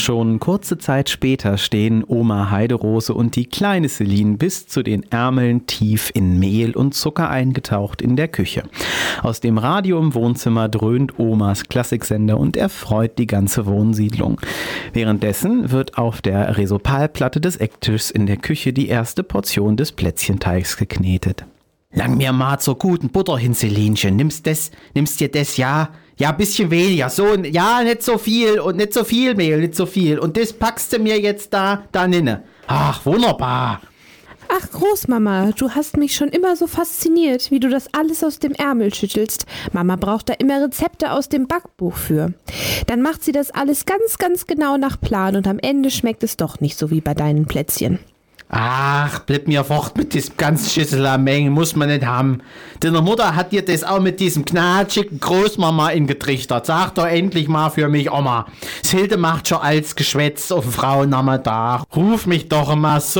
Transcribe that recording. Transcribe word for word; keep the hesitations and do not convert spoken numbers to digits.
Schon kurze Zeit später stehen Oma Heiderose und die kleine Celine bis zu den Ärmeln tief in Mehl und Zucker eingetaucht in der Küche. Aus dem Radio im Wohnzimmer dröhnt Omas Klassiksender und erfreut die ganze Wohnsiedlung. Währenddessen wird auf der Resopalplatte des Ecktischs in der Küche die erste Portion des Plätzchenteigs geknetet. Lang mir mal zur guten Butter hin, Celinchen. Nimmst das, nimmst dir das, ja? Ja, ein bisschen weniger. So, ja, nicht so viel und nicht so viel Mehl, nicht so viel. Und das packst du mir jetzt da, da ninne. Ach, wunderbar. Ach, Großmama, du hast mich schon immer so fasziniert, wie du das alles aus dem Ärmel schüttelst. Mama braucht da immer Rezepte aus dem Backbuch für. Dann macht sie das alles ganz, ganz genau nach Plan und am Ende schmeckt es doch nicht so wie bei deinen Plätzchen. Ach, bleib mir fort mit diesem ganzen Schüssel am Mengen, muss man nicht haben. Deine Mutter hat dir das auch mit diesem knatschigen Großmama ingetrichtert. Sag doch endlich mal für mich, Oma. Hilde macht schon als Geschwätz auf Frauennachmittag. Ruf mich doch immer so